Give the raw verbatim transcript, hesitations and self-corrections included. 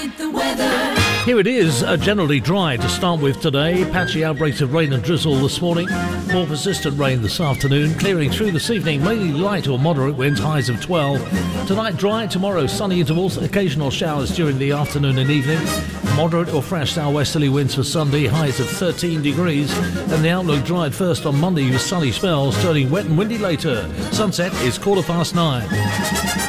Here it is, uh, generally dry to start with today. Patchy outbreaks of rain and drizzle this morning. More persistent rain this afternoon. Clearing through this evening, mainly light or moderate winds, highs of twelve. Tonight dry, tomorrow sunny intervals, occasional showers during the afternoon and evening. Moderate or fresh southwesterly winds for Sunday, highs of thirteen degrees. And the outlook dry at first on Monday with sunny spells, turning wet and windy later. Sunset is quarter past nine.